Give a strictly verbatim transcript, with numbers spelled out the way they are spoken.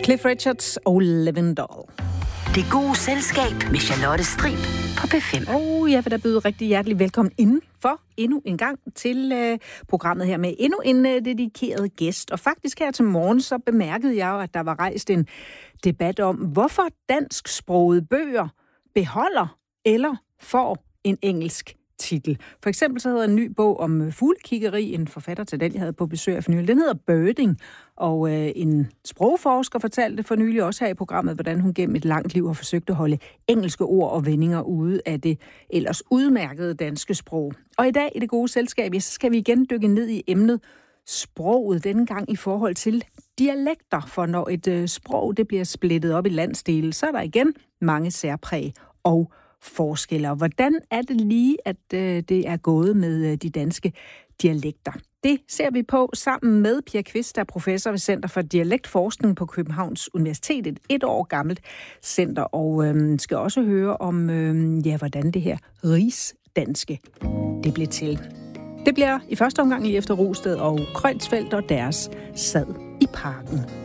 Cliff Richards og Lavendal. Det gode selskab med Charlotte Strib på P fem. Og jeg vil da byde rigtig hjertelig velkommen indenfor endnu en gang til øh, programmet her med endnu en øh, dedikeret gæst. Og faktisk her til morgen så bemærkede jeg jo, at der var rejst en debat om, hvorfor dansksprogede bøger beholder eller får en engelsk titel. For eksempel så hedder en ny bog om fuglekiggeri, en forfatter til den, jeg havde på besøg af for nylig. Den hedder Birding, og øh, en sprogforsker fortalte for nylig også her i programmet, hvordan hun gennem et langt liv har forsøgt at holde engelske ord og vendinger ude af det ellers udmærkede danske sprog. Og i dag i det gode selskab, ja, så skal vi igen dykke ned i emnet sproget, denne gang i forhold til dialekter. For når et øh, sprog det bliver splittet op i landsdele, så er der igen mange særpræg og forskelle. Og hvordan er det lige, at øh, det er gået med øh, de danske dialekter? Det ser vi på sammen med Pia Kvist, der er professor ved Center for Dialektforskning på Københavns Universitet, et et år gammelt center, og øh, skal også høre om, øh, ja, hvordan det her rigsdanske det blev til. Det bliver i første omgang lige efter Rosted og Krønsfeldt og deres sad i parken.